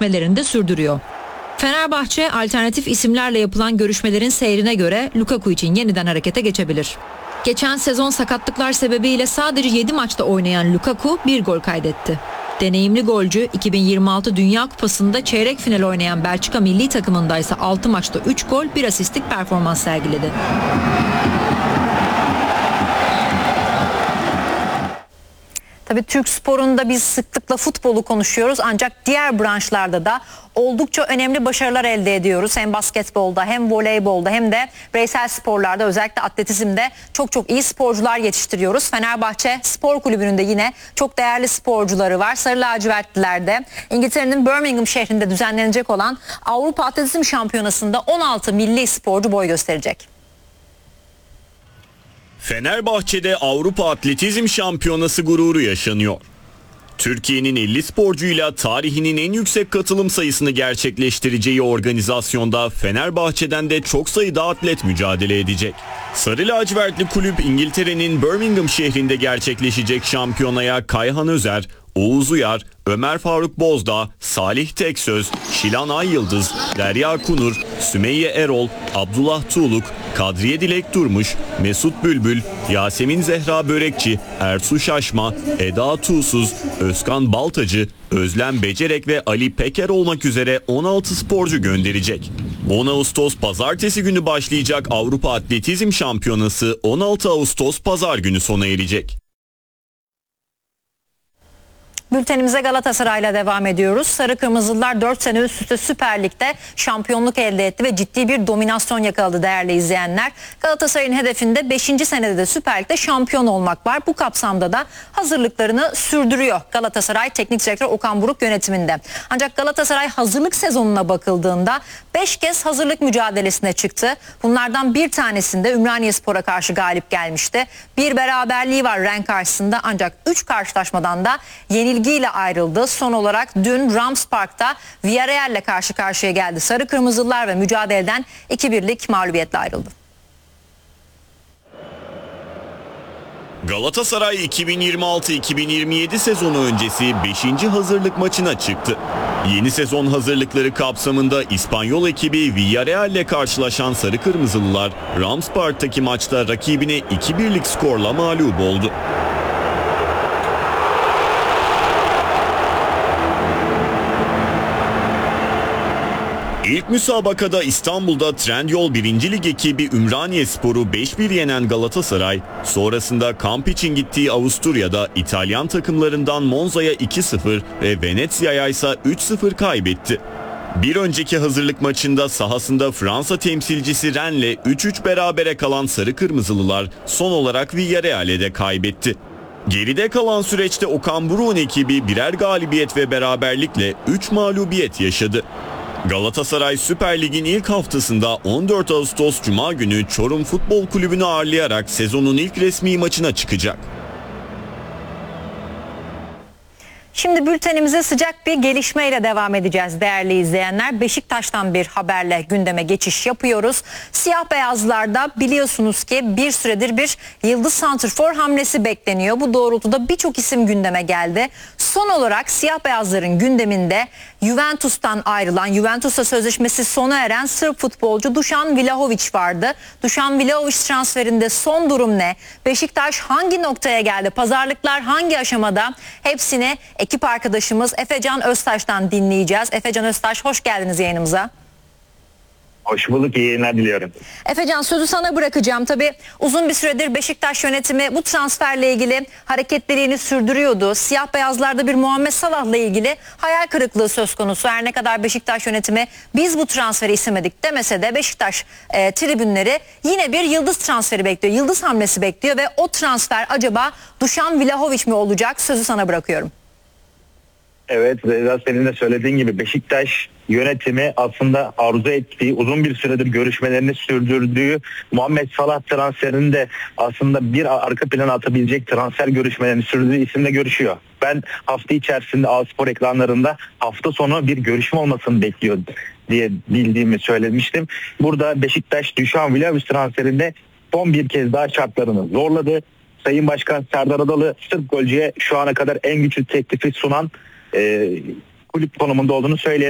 görüşmelerini de sürdürüyor. Fenerbahçe alternatif isimlerle yapılan görüşmelerin seyrine göre Lukaku için yeniden harekete geçebilir. Geçen sezon sakatlıklar sebebiyle sadece 7 maçta oynayan Lukaku 1 gol kaydetti. Deneyimli golcü 2026 Dünya Kupası'nda çeyrek final oynayan Belçika milli takımında ise 6 maçta 3 gol 1 asistlik performans sergiledi. Tabii Türk sporunda biz sıklıkla futbolu konuşuyoruz ancak diğer branşlarda da oldukça önemli başarılar elde ediyoruz. Hem basketbolda hem voleybolda hem de bireysel sporlarda özellikle atletizmde çok iyi sporcular yetiştiriyoruz. Fenerbahçe Spor Kulübü'nün de yine çok değerli sporcuları var. Sarı lacivertlilerde İngiltere'nin Birmingham şehrinde düzenlenecek olan Avrupa Atletizm Şampiyonası'nda 16 milli sporcu boy gösterecek. Fenerbahçe'de Avrupa Atletizm Şampiyonası gururu yaşanıyor. Türkiye'nin 50 sporcuyla tarihinin en yüksek katılım sayısını gerçekleştireceği organizasyonda Fenerbahçe'den de çok sayıda atlet mücadele edecek. Sarı lacivertli kulüp İngiltere'nin Birmingham şehrinde gerçekleşecek şampiyonaya Kayhan Özer, Oğuz Uyar, Ömer Faruk Bozdağ, Salih Teksöz, Şilan Ayyıldız, Derya Kunur, Sümeyye Erol, Abdullah Tuğluk, Kadriye Dilek Durmuş, Mesut Bülbül, Yasemin Zehra Börekçi, Ertuğ Şaşma, Eda Tuğsuz, Özkan Baltacı, Özlem Becerek ve Ali Peker olmak üzere 16 sporcu gönderecek. 10 Ağustos Pazartesi günü başlayacak Avrupa Atletizm Şampiyonası 16 Ağustos Pazar günü sona erecek. Bültenimize Galatasaray'la devam ediyoruz. Sarı Kırmızılılar 4 sene üst üste Süper Lig'de şampiyonluk elde etti ve ciddi bir dominasyon yakaladı değerli izleyenler. Galatasaray'ın hedefinde 5. senede de Süper Lig'de şampiyon olmak var. Bu kapsamda da hazırlıklarını sürdürüyor Galatasaray Teknik Direktör Okan Buruk yönetiminde. Ancak Galatasaray hazırlık sezonuna bakıldığında 5 kez hazırlık mücadelesine çıktı. Bunlardan bir tanesinde Ümraniyespor'a karşı galip gelmişti. Bir beraberliği var Rennes karşısında ancak 3 karşılaşmadan da yenilgiyle ayrıldı. Son olarak dün Rams Park'ta Villarreal'le karşı karşıya geldi. Sarı Kırmızılılar ve mücadeleden 2-1'lik mağlubiyetle ayrıldı. Galatasaray 2026-2027 sezonu öncesi 5. hazırlık maçına çıktı. Yeni sezon hazırlıkları kapsamında İspanyol ekibi Villarreal'le karşılaşan Sarı Kırmızılılar Rams Park'taki maçta rakibine 2-1'lik skorla mağlup oldu. İlk müsabakada İstanbul'da Trendyol 1. Lig ekibi Ümraniyespor'u 5-1 yenen Galatasaray, sonrasında kamp için gittiği Avusturya'da İtalyan takımlarından Monza'ya 2-0 ve Venezia'ya ise 3-0 kaybetti. Bir önceki hazırlık maçında sahasında Fransa temsilcisi Rennes'le 3-3 berabere kalan Sarı Kırmızılılar son olarak Villarreal'e de kaybetti. Geride kalan süreçte Okan Buruk'un ekibi birer galibiyet ve beraberlikle 3 mağlubiyet yaşadı. Galatasaray Süper Lig'in ilk haftasında 14 Ağustos Cuma günü Çorum Futbol Kulübü'nü ağırlayarak sezonun ilk resmi maçına çıkacak. Şimdi bültenimize sıcak bir gelişmeyle devam edeceğiz değerli izleyenler. Beşiktaş'tan bir haberle gündeme geçiş yapıyoruz. Siyah beyazlarda biliyorsunuz ki bir süredir bir yıldız santrfor hamlesi bekleniyor. Bu doğrultuda birçok isim gündeme geldi. Son olarak siyah beyazların gündeminde Juventus'tan ayrılan, Juventus'la sözleşmesi sona eren Sırp futbolcu Dušan Vlahović vardı. Dušan Vlahović transferinde son durum ne? Beşiktaş hangi noktaya geldi? Pazarlıklar hangi aşamada? Hepsini ekip arkadaşımız Efecan Öztaş'tan dinleyeceğiz. Efecan Öztaş, hoş geldiniz yayınımıza. Hoş bulduk, iyi yayınlar diliyorum. Efecan, sözü sana bırakacağım. Tabii uzun bir süredir Beşiktaş yönetimi bu transferle ilgili hareketliliğini sürdürüyordu. Siyah beyazlarda bir Muhammed Salah'la ilgili hayal kırıklığı söz konusu. Her ne kadar Beşiktaş yönetimi biz bu transferi istemedik demese de Beşiktaş tribünleri yine bir yıldız transferi bekliyor. Yıldız hamlesi bekliyor ve o transfer acaba Dušan Vlahović mi olacak? Sözü sana bırakıyorum. Evet, Reza, senin de söylediğin gibi Beşiktaş yönetimi aslında arzu ettiği, uzun bir süredir görüşmelerini sürdürdüğü Muhammed Salah transferinde aslında bir arka plana atabilecek transfer görüşmelerini sürdürdüğü isimle görüşüyor. Ben hafta içerisinde A-Spor ekranlarında hafta sonu bir görüşme olmasını bekliyor diye bildiğimi söylemiştim. Burada Beşiktaş Dušan Vlahović transferinde son bir kez daha şartlarını zorladı. Sayın Başkan Serdar Adalı Sırp golcüye şu ana kadar en güçlü teklifi sunan kulüp konumunda olduğunu söyleyerek